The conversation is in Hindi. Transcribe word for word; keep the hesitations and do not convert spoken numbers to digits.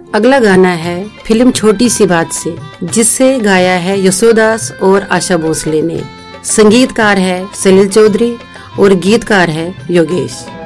अगला गाना है फिल्म छोटी सी बात से, जिससे गाया है यशोदास और आशा भोसले ने। संगीतकार है सलील चौधरी और गीतकार है योगेश।